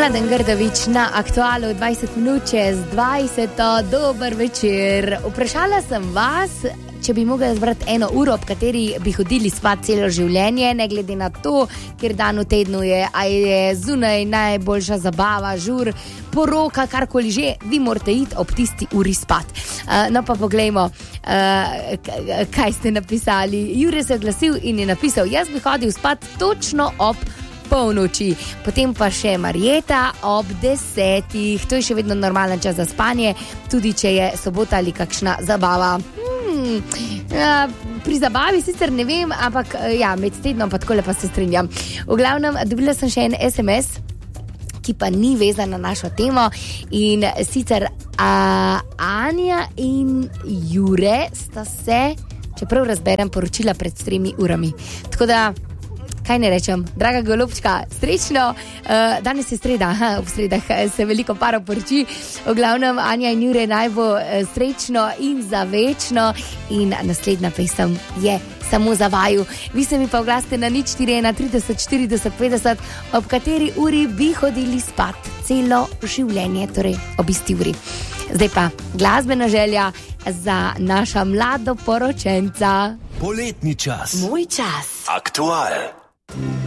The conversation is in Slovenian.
Mladen Grdović na Aktualu 20 minut čez 20. Dober večer. Vprašala sem vas, če bi mogla zbrati eno uro, ob kateri bi hodili spat celo življenje, ne glede na to, kjer dan v tednu je, a je zunaj najboljša zabava, žur, poroka, karkoli že, vi morate iti ob tisti uri spat. No pa poglejmo, kaj ste napisali. Jure se je oglasil in je napisal, jaz bi hodil spat točno ob polnoči, potem pa še Marjeta ob 10. To je še vedno normalen čas za spanje, tudi če je sobota ali kakšna zabava. Pri zabavi sicer ne vem, ampak ja, med tednom pa takole pa se strinjam. V glavnem, dobila sem še en SMS, ki pa ni vezan na našo temo, in sicer Anja in Jure sta se, čeprav razberem, poročila pred 3 urami. Tako da kaj ne rečem, draga golubčka, srečno, danes je sreda, ob sredah se veliko parov poroči, v glavnem Anja in Jure naj bo srečno in za večno, in naslednja pesem je samo za vaju. Vi se mi pa oglasite na 041 30 40 50, ob kateri uri bi hodili spat celo življenje, torej ob isti uri. Zdaj pa glasbena želja za naša mladoporočenca. Poletni čas. Moj čas. Aktual.